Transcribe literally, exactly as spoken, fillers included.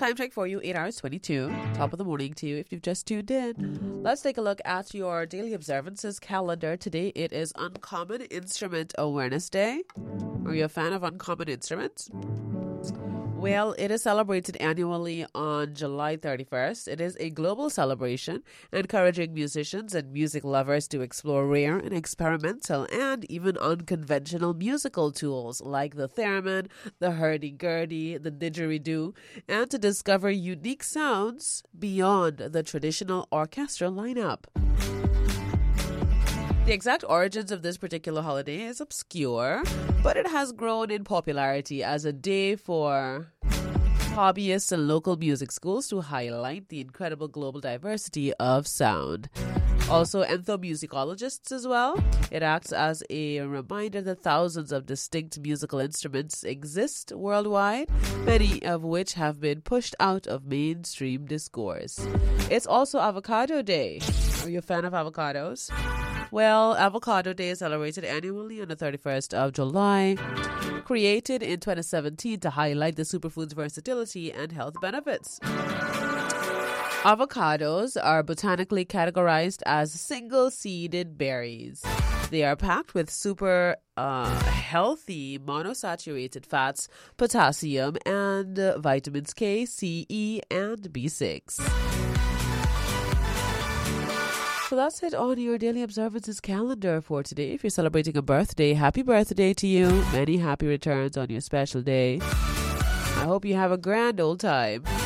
Time check for you, eight hours twenty-two. Top of the morning to you if you've just tuned in. Let's take a look at your daily observances calendar. Today it is Uncommon Instrument Awareness Day. Are you a fan of uncommon instruments? Well, it is celebrated annually on July thirty-first. It is a global celebration encouraging musicians and music lovers to explore rare and experimental and even unconventional musical tools like the theremin, the hurdy-gurdy, the didgeridoo, and to discover unique sounds beyond the traditional orchestral lineup. The exact origins of this particular holiday is obscure, but it has grown in popularity as a day for hobbyists and local music schools to highlight the incredible global diversity of sound. Also, ethnomusicologists as well. It acts as a reminder that thousands of distinct musical instruments exist worldwide, many of which have been pushed out of mainstream discourse. It's also Avocado Day. Are you a fan of avocados? Well, Avocado Day is celebrated annually on the thirty-first of July, created in twenty seventeen to highlight the superfood's versatility and health benefits. Avocados are botanically categorized as single-seeded berries. They are packed with super uh, healthy monosaturated fats, potassium, and uh, vitamins K, C, E, and B six. So that's it on your daily observances calendar for today. If you're celebrating a birthday, happy birthday to you. Many happy returns on your special day. I hope you have a grand old time.